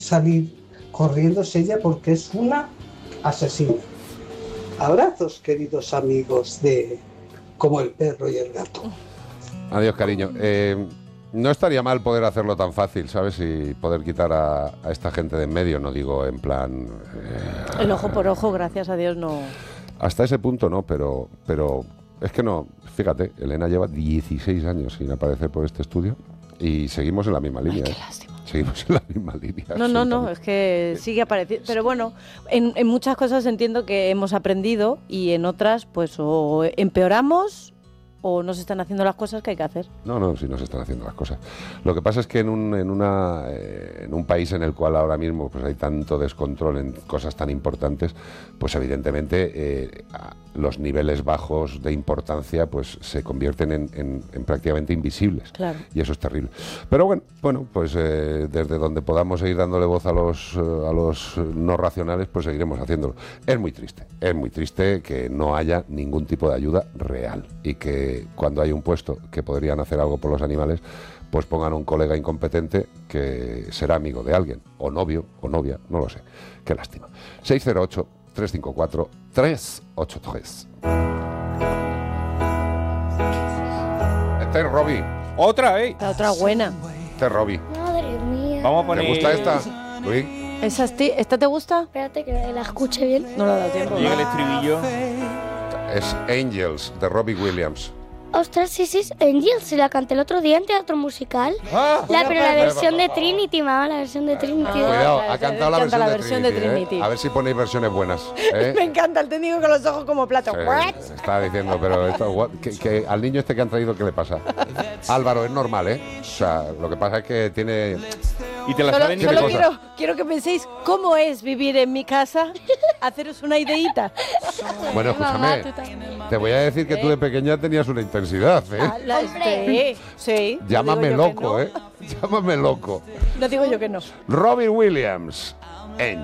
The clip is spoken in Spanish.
salir corriéndose ella porque es una asesina. Abrazos, queridos amigos de Como el perro y el gato. Adiós, cariño. No estaría mal poder hacerlo tan fácil, ¿sabes? Y poder quitar a esta gente de en medio, no digo en plan... El ojo por ojo, gracias a Dios, no... Hasta ese punto no, pero es que no... Fíjate, Elena lleva 16 años sin aparecer por este estudio y seguimos en la misma línea. Ay, qué lástima. Seguimos en la misma línea. No, es que sigue apareciendo. Pero bueno, en muchas cosas entiendo que hemos aprendido y en otras, pues, o empeoramos o no se están haciendo las cosas que hay que hacer. No, sí, no se están haciendo las cosas. Lo que pasa es que en un país en el cual ahora mismo pues hay tanto descontrol en cosas tan importantes, pues evidentemente los niveles bajos de importancia pues se convierten en prácticamente invisibles. Claro. Y eso es terrible. Pero bueno, pues desde donde podamos seguir dándole voz a los no racionales, pues seguiremos haciéndolo. Es muy triste que no haya ningún tipo de ayuda real y que cuando hay un puesto que podrían hacer algo por los animales, pues pongan a un colega incompetente que será amigo de alguien, o novio, o novia, no lo sé. Qué lástima. 608-354-383. Este es Robbie. Otra vez. La otra buena. Este es Robbie. Madre mía. Vamos a poner... ¿Te gusta esta, Luis? ¿Esta te gusta? Espérate que la escuche bien. No la da tiempo. Llega el estribillo. Es Angels, de Robbie Williams. Ostras, sí, Angels, se la canté el otro día en teatro musical. Pero la versión de Trinity, mamá, la versión de Trinity. Cuidado, ha cantado la encanta versión de Trinity. A ver si ponéis versiones buenas. Me encanta el técnico con los ojos como plato. Está diciendo, pero esto, que al niño este que han traído, ¿qué le pasa? Álvaro, es normal, ¿eh? O sea, lo que pasa es que tiene... Y te la saben ni Solo de cosas. quiero que penséis cómo es vivir en mi casa, haceros una ideita. Bueno, escúchame, te voy a decir que tú de pequeña tenías una intensidad, ¿eh? Sí. Llámame no digo yo que loco, no. ¿eh? Llámame loco. No digo yo que no. Robbie Williams,